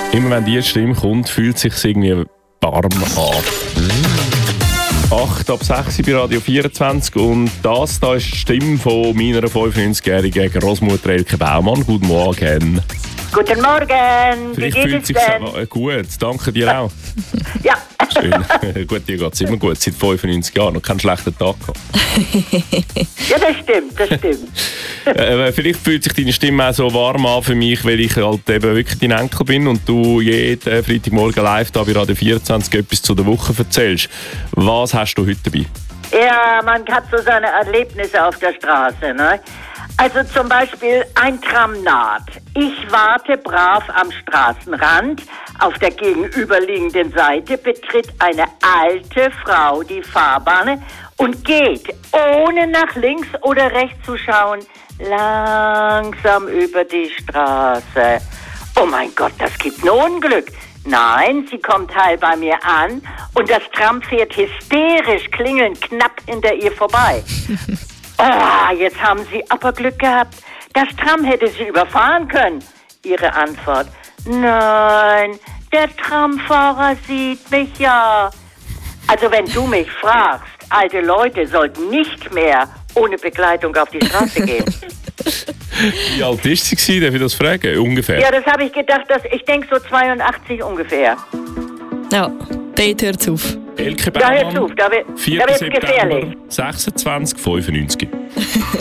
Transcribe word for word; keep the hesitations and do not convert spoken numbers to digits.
Immer wenn die Stimme kommt, fühlt es sich irgendwie warm an. acht ab sechs bei Radio vierundzwanzig und das da ist die Stimme von meiner fünfundneunzigjährigen Großmutter Elke Baumann. Guten Morgen. Guten Morgen. Vielleicht Wie geht fühlt es sich denn? gut. Danke dir auch. Ja. Schön. Gut, dir geht es immer gut. Seit fünfundneunzig Jahren noch keinen schlechten Tag gehabt. Ja, das stimmt, das stimmt. äh, vielleicht fühlt sich deine Stimme auch so warm an für mich, weil ich halt eben wirklich dein Enkel bin und du jeden Freitagmorgen live da bei Radio vierundzwanzig etwas zu der Woche erzählst. Was hast du heute dabei? Ja, man hat so seine Erlebnisse auf der Straße, ne? Also zum Beispiel ein Tram naht. Ich warte brav am Straßenrand. Auf der gegenüberliegenden Seite betritt eine alte Frau die Fahrbahn und geht, ohne nach links oder rechts zu schauen, langsam über die Straße. Oh mein Gott, das gibt ein Unglück. Nein, sie kommt heil bei mir an und das Tram fährt hysterisch klingelnd knapp hinter ihr vorbei. Oh, jetzt haben Sie aber Glück gehabt. Das Tram hätte Sie überfahren können. Ihre Antwort: Nein, der Tramfahrer sieht mich ja. Also wenn du mich fragst, alte Leute sollten nicht mehr ohne Begleitung auf die Straße gehen. Wie alt ist sie, darf ich das fragen? Ungefähr? Ja, das habe ich gedacht, dass ich denke so zweiundachtzig ungefähr. Ja, dort hört es auf. Elke Da hört's Baumann, auf, da wird vierten es gefährlich. September sechsundzwanzig fünfundneunzig.